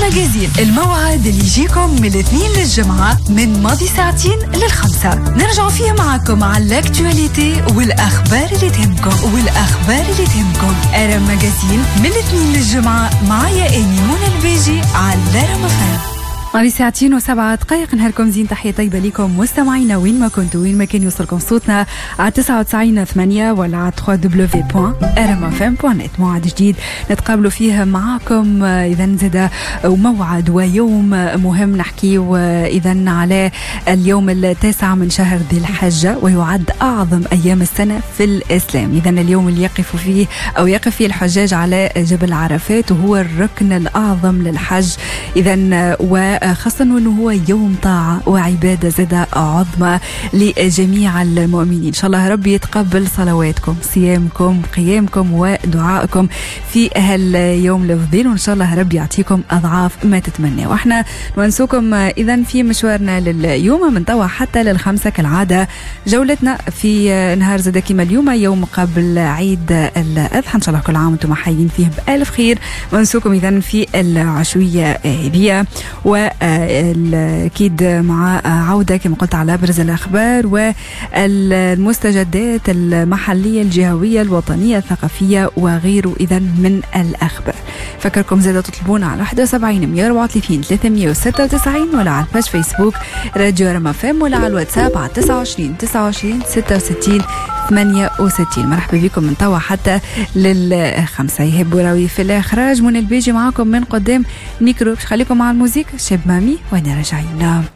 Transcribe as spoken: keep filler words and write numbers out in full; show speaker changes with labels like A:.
A: ماجازين، الموعد اللي يجيكم من الاثنين للجمعة من ماضي ساعتين للخمسة. نرجع فيه معكم على الاكتواليتي والأخبار اللي تهمكم والأخبار اللي تهمكم. أرم ماجازين من الاثنين للجمعة معايا إيمي منى البيجي على أرم فام. ماضي ساعتين وسبعة دقائق. نهاركم زين، تحية طيبة لكم مستمعينا وين ما كنتوا، وين ما كان يوصلكم صوتنا على تسعة وتسعين ثمانية ولا على دبليو دبليو دبليو بوان ار ام اف ام بوان نت. موعد جديد نتقابلوا فيه معكم إذا زاد موعد ويوم مهم نحكي إذا على اليوم التاسع من شهر ذي الحجة، ويعد أعظم أيام السنة في الإسلام. إذا اليوم اللي يقف فيه أو يقف فيه الحجاج على جبل عرفات، وهو الركن الأعظم للحج. إذا و خاصة أنه هو يوم طاعة وعبادة زادة عظمى لجميع المؤمنين. إن شاء الله ربي يتقبل صلواتكم، صيامكم، قيامكم ودعائكم في هاليوم الفضيل، وإن شاء الله ربي يعطيكم أضعاف ما تتمنى. وإحنا نونسوكم إذن في مشوارنا لليوم من طوى حتى للخمسة كالعادة. جولتنا في نهار زادة كيما اليوم يوم قبل عيد الأضحى، إن شاء الله كل عام وانتم حيين فيه بألف خير. ونسوكم إذن في العشوية هذه، والأكيد مع عودة كما قلت على أبرز الأخبار والمستجدات المحلية الجهوية الوطنية الثقافية وغيره إذن من الأخبار. فكركم زادة تطلبون على واحد وسبعين مية وأربعة وثلاثين ثلاثمية وستة وتسعين ولا على الباج فيسبوك راديو أرم اف ام، ولا على الواتساب على تسعة وعشرين تسعة وعشرين ستة وستين ثمانية وستين. مرحبا بكم من طوى حتى للخمسة. يهب راوي في الإخراج، من البيجي معاكم من قدام ميكرو. باش خليكم مع الموسيقى شاب مامي وانا راجعين.